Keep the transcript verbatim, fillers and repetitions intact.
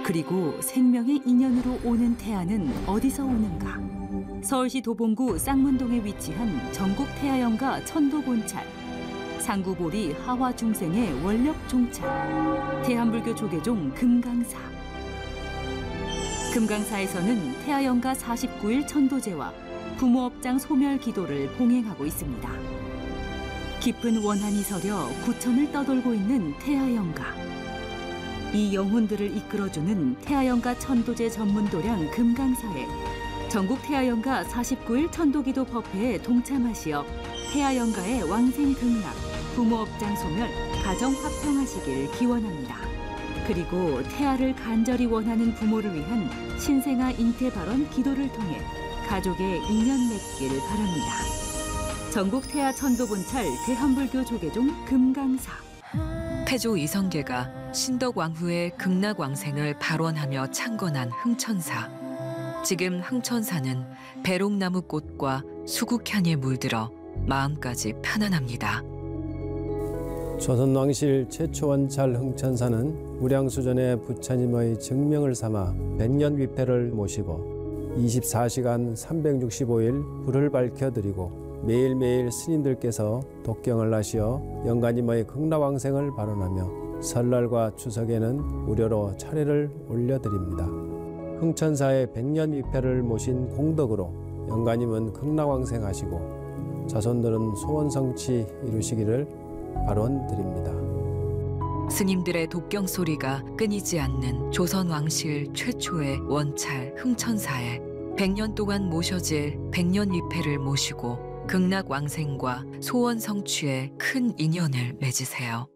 그리고 생명의 인연으로 오는 태아는 어디서 오는가? 서울시 도봉구 쌍문동에 위치한 전국 태아연가 천도본찰, 상구보리 하화중생의 원력 종찰, 대한불교 조계종 금강사. 금강사에서는 태아연가 사십구 일 천도제와 부모업장 소멸 기도를 봉행하고 있습니다. 깊은 원한이 서려 구천을 떠돌고 있는 태아연가. 이 영혼들을 이끌어주는 태아연가 천도제 전문 도량 금강사에 전국 태아연가 사십구 일 천도기도 법회에 동참하시어 태아연가의 왕생 극락, 부모업장 소멸, 가정 화평하시길 기원합니다. 그리고 태아를 간절히 원하는 부모를 위한 신생아 잉태 발언 기도를 통해 가족의 인연 맺길 바랍니다. 전국 태아 천도본찰 대한불교 조계종 금강사. 태조 이성계가 신덕왕후의 극락왕생을 발원하며 창건한 흥천사. 지금 흥천사는 배롱나무 꽃과 수국향에 물들어 마음까지 편안합니다. 조선왕실 최초 원찰 흥천사는 무량수전의 부처님의 증명을 삼아 백년위패를 모시고 이십사 시간 삼백육십오 일 불을 밝혀드리고 매일매일 스님들께서 독경을 하시어 영가님의 극락왕생을 발언하며 설날과 추석에는 무료로 차례를 올려드립니다. 흥천사의 백년위패를 모신 공덕으로 영가님은 극락왕생하시고 자손들은 소원성취 이루시기를 발언드립니다. 스님들의 독경 소리가 끊이지 않는 조선왕실 최초의 원찰 흥천사에 백 년 동안 모셔질 백년위패를 모시고 극락왕생과 소원 성취에 큰 인연을 맺으세요.